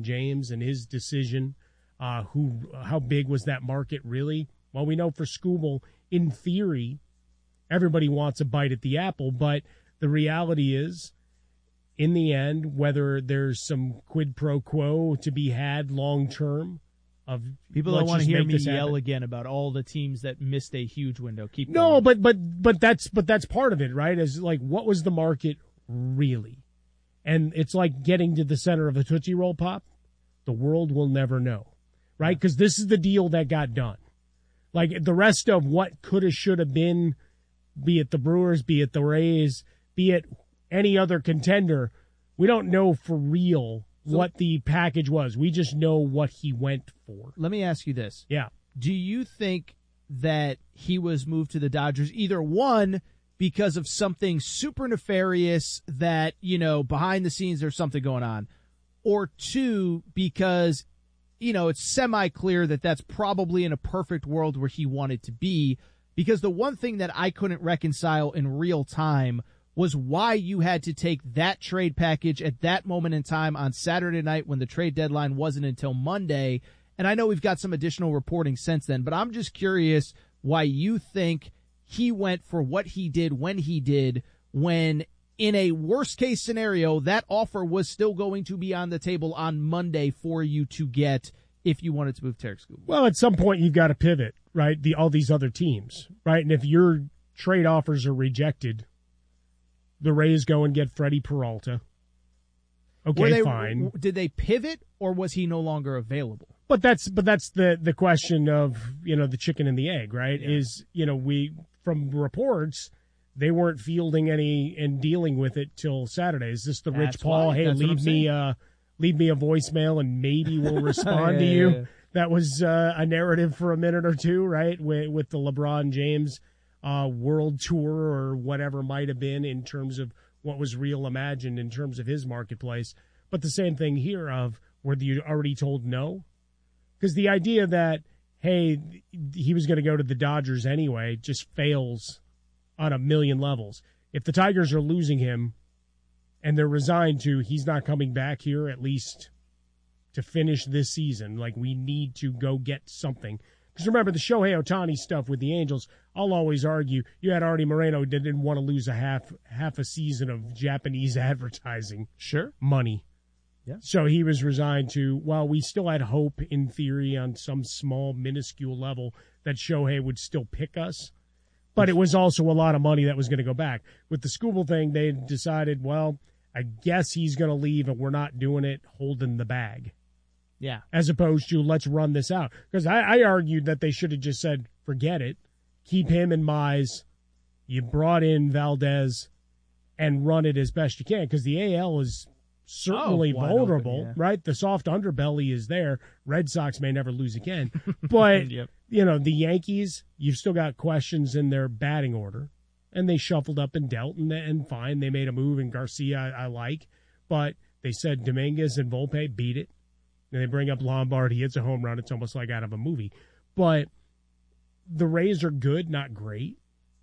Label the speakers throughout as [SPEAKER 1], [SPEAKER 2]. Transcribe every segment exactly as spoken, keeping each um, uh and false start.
[SPEAKER 1] James and his decision. Uh, who, how big was that market really? Well, we know for Skubal, in theory, everybody wants a bite at the apple, but the reality is, in the end, whether there's some quid pro quo to be had long term, of
[SPEAKER 2] people don't want to hear me yell happen. again about all the teams that missed a huge window. Keep
[SPEAKER 1] no,
[SPEAKER 2] going.
[SPEAKER 1] but but but that's but that's part of it, right? Is like, what was the market really? And it's like getting to the center of a Tootsie Roll Pop. The world will never know, right? Because this is the deal that got done. Like the rest of what could have, should have been, be it the Brewers, be it the Rays, be it any other contender, we don't know for real so, what the package was. We just know what he went for.
[SPEAKER 2] Let me ask you this.
[SPEAKER 1] Yeah.
[SPEAKER 2] Do you think that he was moved to the Dodgers either, one, because of something super nefarious that, you know, behind the scenes there's something going on, or two, because, you know, it's semi-clear that that's probably in a perfect world where he wanted to be? Because the one thing that I couldn't reconcile in real time was why you had to take that trade package at that moment in time on Saturday night when the trade deadline wasn't until Monday. And I know we've got some additional reporting since then, but I'm just curious why you think he went for what he did when he did, when in a worst-case scenario, that offer was still going to be on the table on Monday for you to get if you wanted to move Tarik Skubal.
[SPEAKER 1] Well, at some point, you've got to pivot, right? The all these other teams, right? And if your trade offers are rejected, the Rays go and get Freddie Peralta. Okay,
[SPEAKER 2] they,
[SPEAKER 1] fine.
[SPEAKER 2] Did they pivot, or was he no longer available?
[SPEAKER 1] But that's but that's the, the question of, you know, the chicken and the egg, right?
[SPEAKER 2] Yeah.
[SPEAKER 1] Is, you know, we from reports, they weren't fielding any and dealing with it till Saturday. Is this the
[SPEAKER 2] That's
[SPEAKER 1] Rich Paul?
[SPEAKER 2] why.
[SPEAKER 1] Hey,
[SPEAKER 2] That's
[SPEAKER 1] leave me uh leave me a voicemail and maybe we'll respond
[SPEAKER 2] yeah,
[SPEAKER 1] to you.
[SPEAKER 2] Yeah, yeah.
[SPEAKER 1] That was uh, a narrative for a minute or two, right? With with the LeBron James uh, world tour or whatever might have been in terms of what was real imagined in terms of his marketplace. But the same thing here of were you already told no? Because the idea that, hey, he was going to go to the Dodgers anyway just fails on a million levels. If the Tigers are losing him and they're resigned to he's not coming back here at least to finish this season, like we need to go get something. Because remember, the Shohei Ohtani stuff with the Angels, I'll always argue, you had Artie Moreno that didn't want to lose a half half a season of Japanese advertising
[SPEAKER 2] Sure.
[SPEAKER 1] money.
[SPEAKER 2] Yeah.
[SPEAKER 1] So he was resigned to, while we still had hope in theory on some small, minuscule level that Shohei would still pick us. But it was also a lot of money that was going to go back. With the Skubal thing, they decided, well, I guess he's going to leave and we're not doing it holding the bag.
[SPEAKER 2] Yeah.
[SPEAKER 1] As opposed to let's run this out. Because I, I argued that they should have just said, forget it. Keep him and Mize. You brought in Valdez and run it as best you can. Because the A L is certainly
[SPEAKER 2] oh,
[SPEAKER 1] vulnerable,
[SPEAKER 2] open, yeah.
[SPEAKER 1] right? The soft underbelly is there. Red Sox may never lose again. But,
[SPEAKER 2] yep.
[SPEAKER 1] you know, the Yankees, you've still got questions in their batting order. And they shuffled up and dealt, and, and fine. They made a move, and Garcia I, I like. But they said Dominguez and Volpe beat it. And they bring up Lombard. He hits a home run. It's almost like out of a movie. But the Rays are good, not great.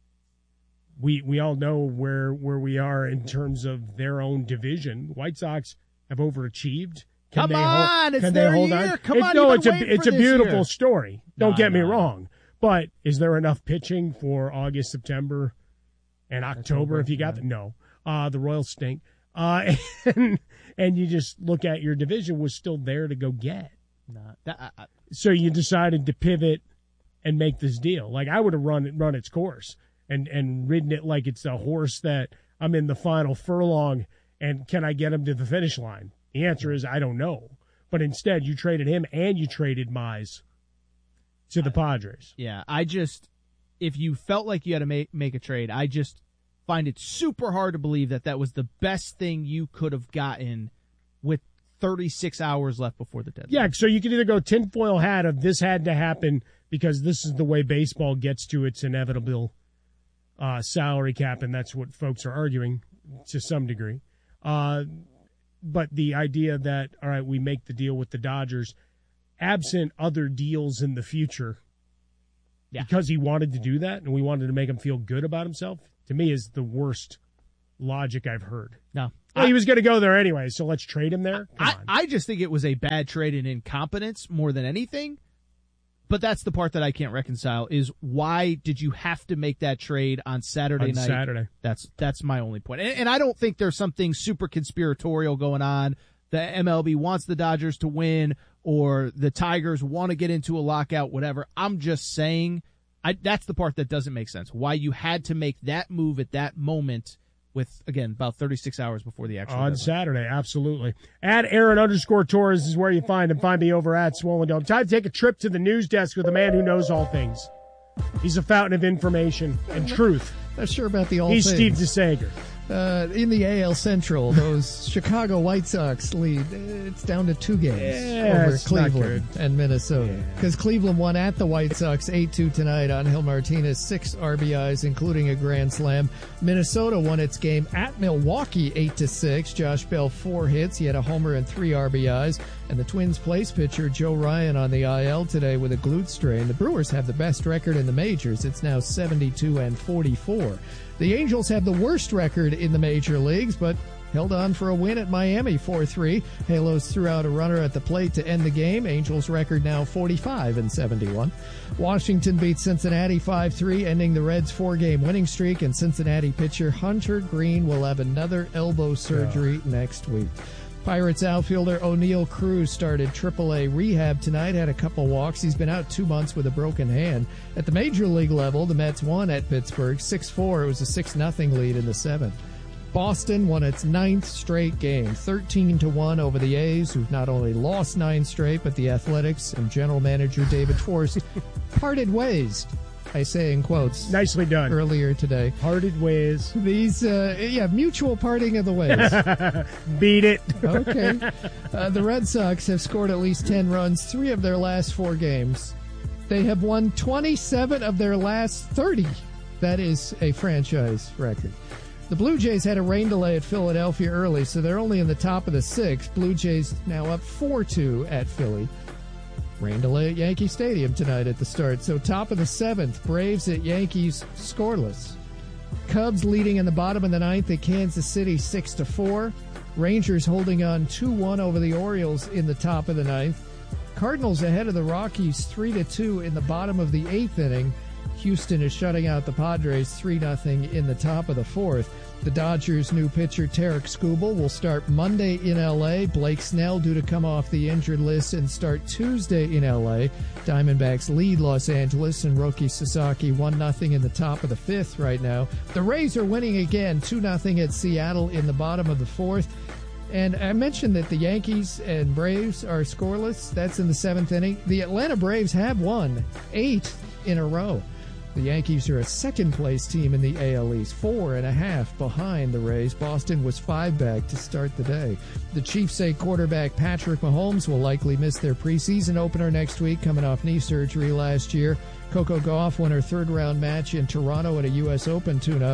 [SPEAKER 1] We we all know where where we are in terms of their own division. White Sox have overachieved. Can
[SPEAKER 2] Come
[SPEAKER 1] they
[SPEAKER 2] on,
[SPEAKER 1] hold,
[SPEAKER 2] it's
[SPEAKER 1] can
[SPEAKER 2] their
[SPEAKER 1] they hold
[SPEAKER 2] year.
[SPEAKER 1] On?
[SPEAKER 2] Come
[SPEAKER 1] it,
[SPEAKER 2] on,
[SPEAKER 1] no,
[SPEAKER 2] you've
[SPEAKER 1] it's
[SPEAKER 2] been
[SPEAKER 1] a
[SPEAKER 2] waiting
[SPEAKER 1] it's
[SPEAKER 2] for
[SPEAKER 1] a
[SPEAKER 2] this
[SPEAKER 1] beautiful
[SPEAKER 2] year.
[SPEAKER 1] story. Don't
[SPEAKER 2] Nah,
[SPEAKER 1] get me
[SPEAKER 2] nah.
[SPEAKER 1] wrong. But is there enough pitching for August, September, and October?
[SPEAKER 2] October,
[SPEAKER 1] If you got
[SPEAKER 2] yeah.
[SPEAKER 1] the no, uh, the Royals stink. Uh, and and you just look at your division was still there to go get.
[SPEAKER 2] Nah, that, I, I,
[SPEAKER 1] So you decided to pivot and make this deal. Like I would have run run its course and, and ridden it like it's a horse that I'm in the final furlong and can I get him to the finish line? The answer is I don't know. But instead you traded him and you traded Mize to the Padres.
[SPEAKER 2] yeah, I just, if you felt like you had to make, make a trade, I just find it super hard to believe that that was the best thing you could have gotten with thirty-six hours left before the deadline.
[SPEAKER 1] Yeah, so you can either go tinfoil hat of this had to happen because this is the way baseball gets to its inevitable uh, salary cap, and that's what folks are arguing to some degree. Uh, but the idea that, all right, we make the deal with the Dodgers, absent other deals in the future,
[SPEAKER 2] yeah.
[SPEAKER 1] because he wanted to do that and we wanted to make him feel good about himself, to me is the worst logic I've heard.
[SPEAKER 2] No,
[SPEAKER 1] Well, he was going to go there anyway, so let's trade him there. Come
[SPEAKER 2] I,
[SPEAKER 1] on.
[SPEAKER 2] I just think it was a bad trade and incompetence more than anything. But that's the part that I can't reconcile is why did you have to make that trade on Saturday
[SPEAKER 1] on
[SPEAKER 2] night?
[SPEAKER 1] Saturday.
[SPEAKER 2] That's that's my only point. And, and I don't think there's something super conspiratorial going on. The M L B wants the Dodgers to win or the Tigers want to get into a lockout, whatever. I'm just saying I, that's the part that doesn't make sense. Why you had to make that move at that moment with, again, about thirty-six hours before the actual
[SPEAKER 1] On
[SPEAKER 2] deadline.
[SPEAKER 1] Saturday, absolutely. At Aaron underscore Torres is where you find him. Find me over at Swollen Dome. Time to take a trip to the news desk with a man who knows all things. He's a fountain of information and truth.
[SPEAKER 3] Not sure about the all
[SPEAKER 1] He's
[SPEAKER 3] things.
[SPEAKER 1] Steve DeSager.
[SPEAKER 3] Uh, in the A L Central, those Chicago White Sox lead. It's down to two games
[SPEAKER 1] Yeah,
[SPEAKER 3] over
[SPEAKER 1] it's not
[SPEAKER 3] Cleveland and Minnesota. Because
[SPEAKER 1] Yeah.
[SPEAKER 3] Cleveland won at the White Sox eight two tonight. Angel Martinez, six R B Is, including a grand slam. Minnesota won its game at Milwaukee eight to six. Josh Bell, four hits. He had a homer and three R B Is. And the Twins place pitcher Joe Ryan on the I L today with a glute strain. The Brewers have the best record in the majors. It's now seventy-two and forty-four. The Angels have the worst record in the major leagues, but held on for a win at Miami four three. Halos threw out a runner at the plate to end the game. Angels record now forty-five and seventy-one. Washington beats Cincinnati five three, ending the Reds' four-game winning streak, and Cincinnati pitcher Hunter Green will have another elbow surgery yeah. next week. Pirates outfielder O'Neal Cruz started triple A rehab tonight, had a couple walks. He's been out two months with a broken hand. At the major league level, the Mets won at Pittsburgh six four. It was a six nothing lead in the seventh. Boston won its ninth straight game, thirteen to one over the A's, who've not only lost nine straight, but the Athletics and general manager David Forst parted ways. I say in quotes.
[SPEAKER 1] Nicely done.
[SPEAKER 3] Earlier today.
[SPEAKER 1] Parted ways.
[SPEAKER 3] These, uh, yeah, mutual parting of the ways.
[SPEAKER 1] Beat it.
[SPEAKER 3] Okay. Uh, the Red Sox have scored at least ten runs, three of their last four games. They have won twenty-seven of their last thirty. That is a franchise record. The Blue Jays had a rain delay at Philadelphia early, so they're only in the top of the sixth. Blue Jays now up four two at Philly. Rain delay at Yankee Stadium tonight at the start. So top of the seventh, Braves at Yankees scoreless. Cubs leading in the bottom of the ninth at Kansas City six to four. Rangers holding on two one over the Orioles in the top of the ninth. Cardinals ahead of the Rockies three to two in the bottom of the eighth inning. Houston is shutting out the Padres three nothing in the top of the fourth. The Dodgers' new pitcher, Tarek Skubal, will start Monday in L A. Blake Snell due to come off the injured list and start Tuesday in L A. Diamondbacks lead Los Angeles, and Roki Sasaki one nothing in the top of the fifth right now. The Rays are winning again, two nothing at Seattle in the bottom of the fourth. And I mentioned that the Yankees and Braves are scoreless. That's in the seventh inning. The Atlanta Braves have won eight in a row. The Yankees are a second-place team in the A L East, four and a half behind the Rays. Boston was five back to start the day. The Chiefs say quarterback Patrick Mahomes will likely miss their preseason opener next week, coming off knee surgery last year. Coco Gauff won her third-round match in Toronto at a U S Open tune-up.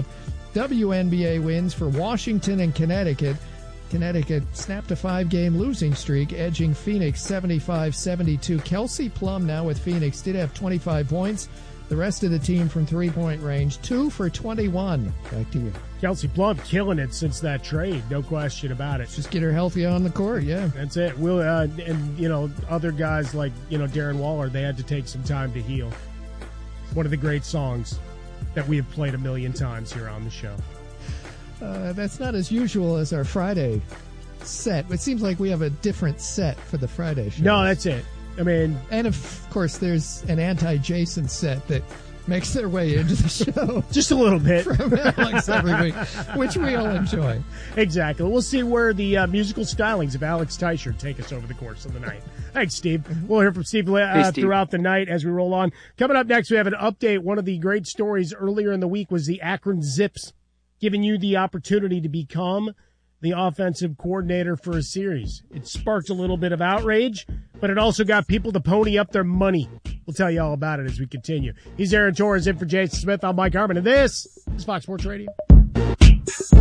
[SPEAKER 3] W N B A wins for Washington and Connecticut. Connecticut snapped a five-game losing streak, edging Phoenix seventy-five seventy-two. Kelsey Plum now with Phoenix did have twenty-five points. The rest of the team from three-point range, two for twenty-one. Back to you.
[SPEAKER 1] Kelsey Plum killing it since that trade, no question about it.
[SPEAKER 3] Just get her healthy on the court, yeah.
[SPEAKER 1] That's it. We'll, uh, and, you know, other guys like, you know, Darren Waller, they had to take some time to heal. One of the great songs that we have played a million times here on the show.
[SPEAKER 3] Uh, that's not as usual as our Friday set. It seems like we have a different set for the Friday show.
[SPEAKER 1] No, that's it. I mean,
[SPEAKER 3] and of course, there's an anti-Jason set that makes their way into the show.
[SPEAKER 1] Just a little bit.
[SPEAKER 3] From Alex every week, which we all enjoy.
[SPEAKER 1] Exactly. We'll see where the uh, musical stylings of Alex Teicher take us over the course of the night. Thanks, Steve. We'll hear from Steve, uh, hey, Steve throughout the night as we roll on. Coming up next, we have an update. One of the great stories earlier in the week was the Akron Zips giving you the opportunity to become the offensive coordinator for a series. It sparked a little bit of outrage, but it also got people to pony up their money. We'll tell you all about it as we continue. He's Aaron Torres in for Jason Smith. I'm Mike Harmon, and this is Fox Sports Radio.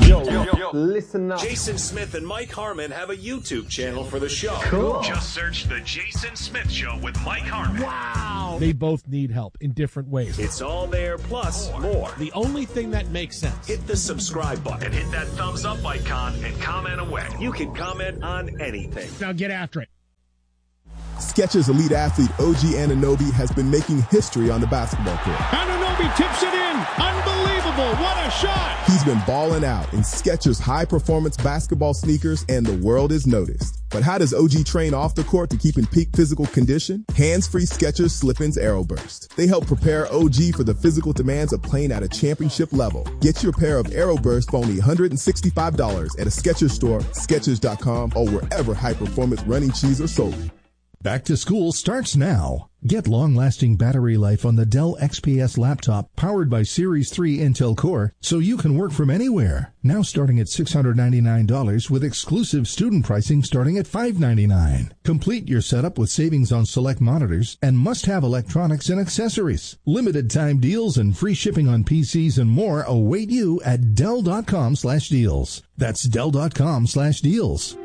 [SPEAKER 4] Yo, yo, yo, listen up.
[SPEAKER 5] Jason Smith and Mike Harmon have a YouTube channel for the show.
[SPEAKER 4] Cool.
[SPEAKER 6] Just search The Jason Smith Show with Mike Harmon.
[SPEAKER 1] Wow.
[SPEAKER 7] They both need help in different ways.
[SPEAKER 5] It's all there, plus more.
[SPEAKER 8] The only thing that makes sense.
[SPEAKER 5] Hit the subscribe button
[SPEAKER 6] And hit that thumbs up icon and comment away.
[SPEAKER 5] You can comment on anything.
[SPEAKER 1] Now get after it.
[SPEAKER 9] Skechers elite athlete O G Anunoby has been making history on the basketball court.
[SPEAKER 10] Anunoby tips it in. Unbelievable. What a shot.
[SPEAKER 9] He's been balling out in Skechers high-performance basketball sneakers, and the world is noticed. But how does O G train off the court to keep in peak physical condition? Hands-free Skechers Slip-ins Aeroburst. They help prepare O G for the physical demands of playing at a championship level. Get your pair of Aeroburst for only one hundred sixty-five dollars at a Skechers store, Skechers dot com, or wherever high-performance running shoes are sold.
[SPEAKER 11] Back to school starts now. Get long-lasting battery life on the Dell X P S laptop powered by Series three Intel Core so you can work from anywhere. Now starting at six hundred ninety-nine dollars with exclusive student pricing starting at five hundred ninety-nine dollars. Complete your setup with savings on select monitors and must-have electronics and accessories. Limited time deals and free shipping on P Cs and more await you at Dell dot com slash deals. That's Dell dot com slash deals.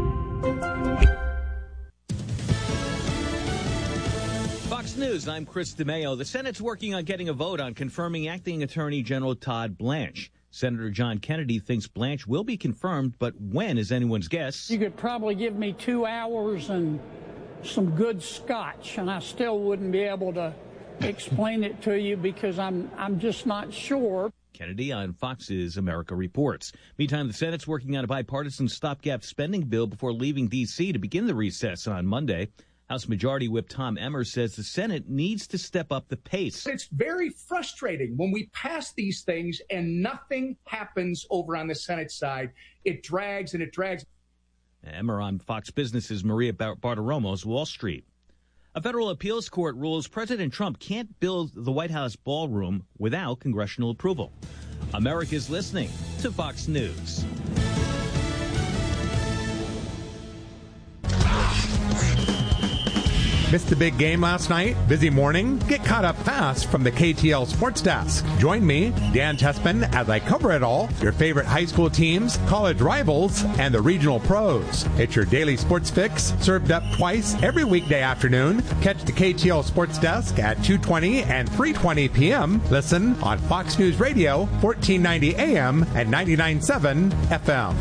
[SPEAKER 12] News. I'm Chris DeMeo. The Senate's working on getting a vote on confirming Acting Attorney General Todd Blanche. Senator John Kennedy thinks Blanche will be confirmed, but when is anyone's guess.
[SPEAKER 13] You could probably give me two hours and some good scotch, and I still wouldn't be able to explain it to you because I'm I'm just not sure.
[SPEAKER 12] Kennedy on Fox's America Reports. Meantime, the Senate's working on a bipartisan stopgap spending bill before leaving D C to begin the recess on Monday. House Majority Whip Tom Emmer says the Senate needs to step up the pace.
[SPEAKER 14] It's very frustrating when we pass these things and nothing happens over on the Senate side. It drags and it drags.
[SPEAKER 12] Emmer on Fox Business's Maria Bartiromo's Wall Street. A federal appeals court rules President Trump can't build the White House ballroom without congressional approval. America's listening to Fox News.
[SPEAKER 15] Missed the big game last night? Busy morning? Get caught up fast from the K T L Sports Desk. Join me, Dan Tespin, as I cover it all, your favorite high school teams, college rivals, and the regional pros. It's your daily sports fix, served up twice every weekday afternoon. Catch the K T L Sports Desk at two twenty and three twenty p.m. Listen on Fox News Radio, fourteen ninety A M and ninety-nine point seven F M.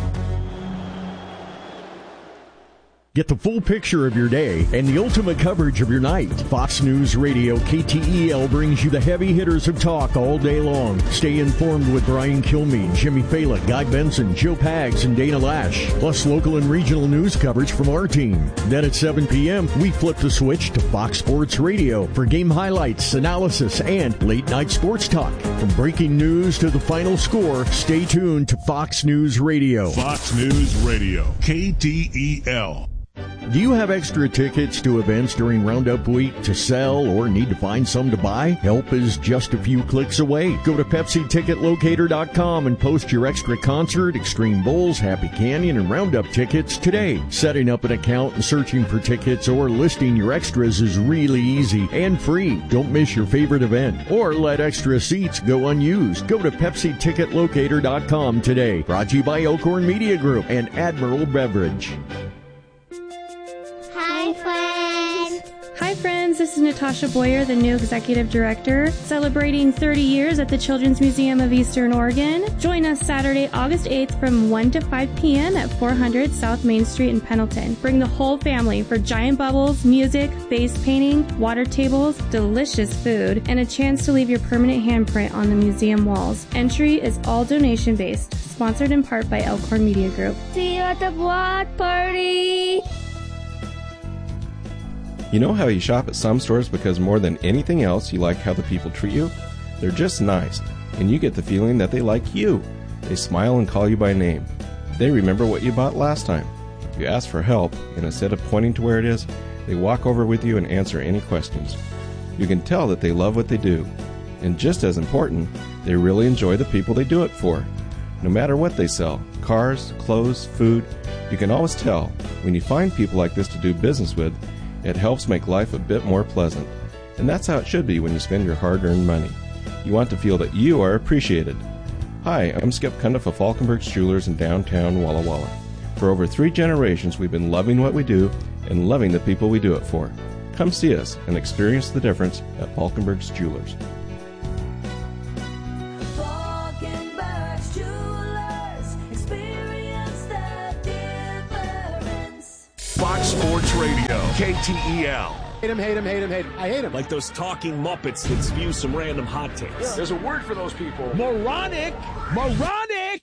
[SPEAKER 16] Get the full picture of your day and the ultimate coverage of your night. Fox News Radio K T E L brings you the heavy hitters of talk all day long. Stay informed with Brian Kilmeade, Jimmy Fala, Guy Benson, Joe Pags, and Dana Lash. Plus local and regional news coverage from our team. Then at seven p.m., we flip the switch to Fox Sports Radio for game highlights, analysis, and late-night sports talk. From breaking news to the final score, stay tuned to Fox News Radio.
[SPEAKER 17] Fox News Radio, K T E L.
[SPEAKER 16] Do you have extra tickets to events during Roundup Week to sell or need to find some to buy? Help is just a few clicks away. Go to Pepsi Ticket Locator dot com and post your extra concert, Extreme Bowls, Happy Canyon, and Roundup tickets today. Setting up an account and searching for tickets or listing your extras is really easy and free. Don't miss your favorite event or let extra seats go unused. Go to Pepsi Ticket Locator dot com today. Brought to you by Elkhorn Media Group and Admiral Beverage.
[SPEAKER 18] Hi, friends. Hi, friends. This is Natasha Boyer, the new executive director, celebrating thirty years at the Children's Museum of Eastern Oregon. Join us Saturday, August eighth from one to five p.m. at four hundred South Main Street in Pendleton. Bring the whole family for giant bubbles, music, face painting, water tables, delicious food, and a chance to leave your permanent handprint on the museum walls. Entry is all donation-based, sponsored in part by Elkhorn Media Group.
[SPEAKER 19] See you at the block party!
[SPEAKER 20] You know how you shop at some stores because more than anything else you like how the people treat you? They're just nice, and you get the feeling that they like you. They smile and call you by name. They remember what you bought last time. You ask for help, and instead of pointing to where it is, they walk over with you and answer any questions. You can tell that they love what they do. And just as important, they really enjoy the people they do it for. No matter what they sell, cars, clothes, food, you can always tell when you find people like this to do business with. It helps make life a bit more pleasant. And that's how it should be when you spend your hard-earned money. You want to feel that you are appreciated. Hi, I'm Skip Cundiff of Falkenberg's Jewelers in downtown Walla Walla. For over three generations, we've been loving what we do and loving the people we do it for. Come see us and experience the difference at Falkenberg's Jewelers.
[SPEAKER 21] Falkenberg's Jewelers, experience the difference.
[SPEAKER 6] Fox Sports Radio, K T E L.
[SPEAKER 8] Hate him, hate him, hate him, hate him. I hate him.
[SPEAKER 5] Like those talking Muppets that spew some random hot takes.
[SPEAKER 6] Yeah. There's a word for those people.
[SPEAKER 8] Moronic! Moronic!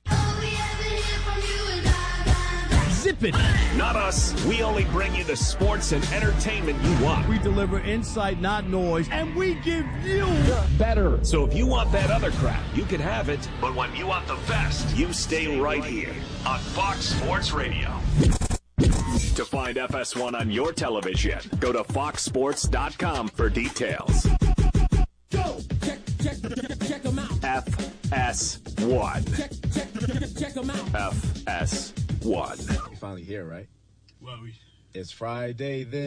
[SPEAKER 8] Zip it!
[SPEAKER 5] Not us. We only bring you the sports and entertainment you want.
[SPEAKER 8] We deliver insight, not noise, and we give you
[SPEAKER 5] better. So if you want that other crap, you can have it. But when you want the best, you stay right here on Fox Sports Radio. To find F S one on your television, go to fox sports dot com for details.
[SPEAKER 10] Go! Check, check, check, check them out.
[SPEAKER 5] F S one.
[SPEAKER 10] Check, check, check, check them out.
[SPEAKER 5] F S one.
[SPEAKER 22] You're finally here, right?
[SPEAKER 10] Well, we...
[SPEAKER 22] It's Friday then.